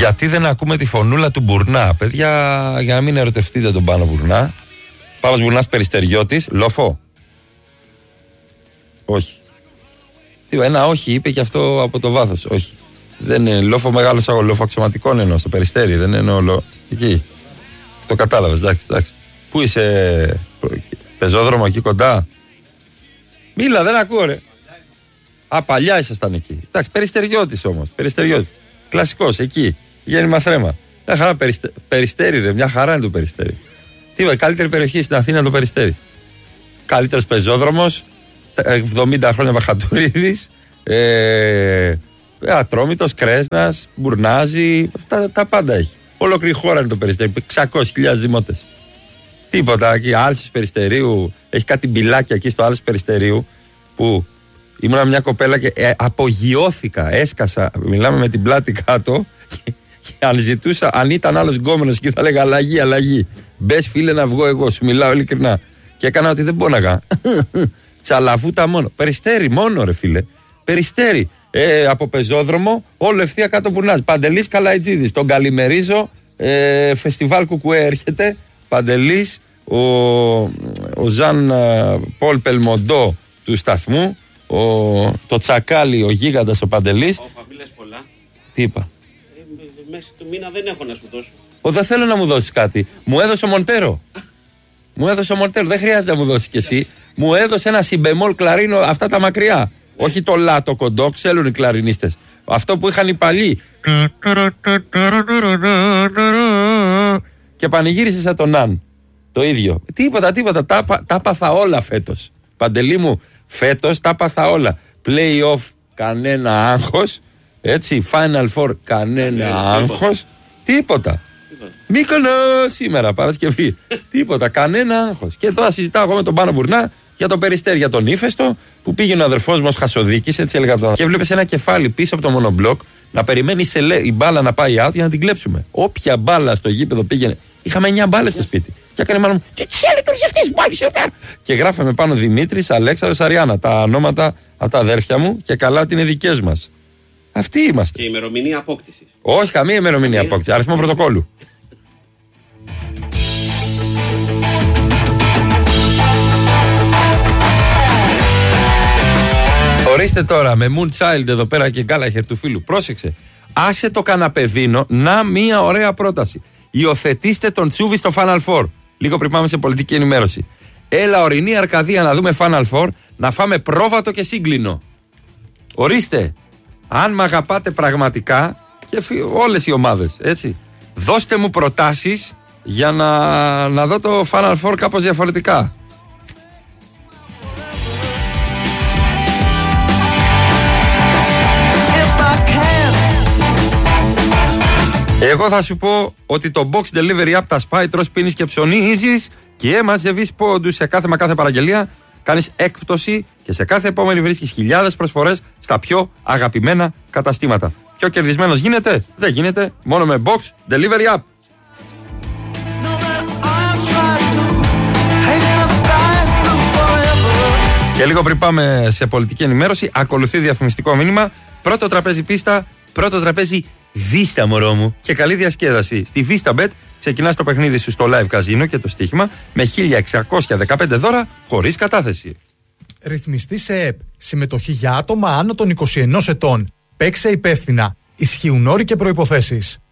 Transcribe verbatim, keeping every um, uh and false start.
Γιατί δεν ακούμε τη φωνούλα του Μπουρνά? Παιδιά, για να μην ερωτευτείτε τον Πάνο Μπουρνά. Πάνος Μπουρνάς Περιστεριώτης, Λόφο. Όχι. Ένα όχι είπε και αυτό από το βάθος. Όχι. Δεν είναι Λόφο μεγάλος αγώλο, Λόφο αξιωματικών εννοώ, στο Περιστέρι. Δεν είναι όλο. Εκεί. Το κατάλαβες, εντάξει, εντάξει. Πού είσαι, πεζόδρομο εκεί κοντά? Μίλα, δεν ακούω ρε. Α, παλιά ήσασταν εκεί. Εντάξει, Περιστεριώτης όμως. Περιστεριώτης. Κλασικός, εκεί. Γέννημα θρέμα. Μια χαρά περιστε... Περιστέρι, ρε. Μια χαρά είναι το Περιστέρι. Τι είπα, καλύτερη περιοχή στην Αθήνα το Περιστέρι. Καλύτερος πεζόδρομος. εβδομήντα χρόνια Βαχατουρίδης. Ε... Ατρόμητος, Κρέσνας, Μπουρνάζι. Τα, τα πάντα έχει. Ολόκληρη χώρα είναι το Περιστέρι. εξακόσιες χιλιάδες δημότες. Τίποτα εκεί. Άλσης Περιστερίου. Έχει κάτι μπιλάκια εκεί στο Άλσης Περιστερίου που. Ήμουνα μια κοπέλα και ε, απογειώθηκα, έσκασα, μιλάμε με την πλάτη κάτω και, και αν ζητούσα, αν ήταν άλλος γκόμενος και θα έλεγα αλλαγή, αλλαγή. Μπες φίλε να βγω εγώ, σου μιλάω ειλικρινά. Και έκανα ότι δεν πόναγα. Τσαλαφούτα μόνο. Περιστέρι μόνο ρε φίλε. Περιστέρι. Ε, από πεζόδρομο, όλο ευθεία κάτω Μπουρνάς. Παντελής Καλαϊτζίδης. Τον καλημερίζω. Ε, φεστιβάλ Κουκουέ έρχεται. Παντελής, ο, ο Ζαν ε, Πολ Πελμοντό του σταθμού. Ο, το τσακάλι, ο γίγαντας ο Παντελής. Όπα, μη λες πολλά. Τι είπα? Ε, μέσα του μήνα δεν έχω να σου δώσω. Ο, δεν θέλω να μου δώσεις κάτι. Μου έδωσε ο Μοντέρο. Μου έδωσε ο Μοντέρο. Δεν χρειάζεται να μου δώσεις κι εσύ. Μου έδωσε ένα συμπεμόλ κλαρίνο, αυτά τα μακριά. Ναι. Όχι το λα, το κοντό, ξέρουν οι κλαρινίστες. Αυτό που είχαν οι παλιοί. Και πανηγύρισε σαν τον Αν. Το ίδιο. Τίποτα, τίποτα. Τα, τα πάθα όλα φέτος. Παντελή μου, φέτος τα πάθα όλα. Play-off κανένα άγχος. Έτσι, Final Four κανένα yeah, άγχος. Τίποτα. Μύκονο σήμερα, Παρασκευή. Τίποτα, κανένα άγχος. Και τώρα συζητάω εγώ με τον Πάνο Μπουρνά για το Περιστέρι, για τον Ύφεστο, που πήγαινε ο αδερφός μας Χασοδίκης, έτσι έλεγα τώρα. Και βλέπεις ένα κεφάλι πίσω από το μονομπλοκ να περιμένει σε λέ, η μπάλα να πάει out για να την κλέψουμε. Όποια μπάλα στο γήπεδο πήγαινε. Είχαμε εννιά μπάλες στο σπίτι. Και έκανε μάλλον. Και τι θέλει τώρα αυτές μπάλες. Και γράφαμε πάνω Δημήτρης, Αλέξανδρος, Αριάννα. Τα ονόματα από τα αδέρφια μου και καλά ότι είναι δικές μας. Αυτοί είμαστε. Και ημερομηνία απόκτησης. Όχι, καμία ημερομηνία απόκτησης. Αριθμό πρωτοκόλλου. Ορίστε τώρα με Moonchild εδώ πέρα και Γκάλαχερ του φίλου. Πρόσεξε. Άσε το καναπεδίνο. Να μία ωραία πρόταση. Υιοθετήστε τον Τσούβι στο Final Four. Λίγο πριν πάμε σε πολιτική ενημέρωση. Έλα ορεινή Αρκαδία να δούμε Final Four. Να φάμε πρόβατο και σύγκλινο. Ορίστε. Αν μ' αγαπάτε πραγματικά και όλες οι ομάδες, έτσι. Δώστε μου προτάσεις για να, να δω το Final Four κάπως διαφορετικά. Εγώ θα σου πω ότι το Box Delivery App τα σπάει, τρως, πίνεις και ψωνίζεις και μαζεύεις πόντους σε κάθε μα κάθε παραγγελία. Κάνεις έκπτωση και σε κάθε επόμενη βρίσκεις χιλιάδες προσφορές στα πιο αγαπημένα καταστήματα. Πιο κερδισμένος γίνεται? Δεν γίνεται. Μόνο με Box Delivery App. Και λίγο πριν πάμε σε πολιτική ενημέρωση, ακολουθεί διαφημιστικό μήνυμα. Πρώτο τραπέζι πίστα, πρώτο τραπέζι Vista, μωρό μου. Και καλή διασκέδαση. Στη VistaBet ξεκινάς το παιχνίδι σου στο live καζίνο και το στοίχημα με χίλια εξακόσια δεκαπέντε δώρα χωρίς κατάθεση. Ρυθμιστή σε ΕΠ. Συμμετοχή για άτομα άνω των είκοσι ενός ετών. Παίξε υπεύθυνα. Ισχύουν όροι και προϋποθέσεις.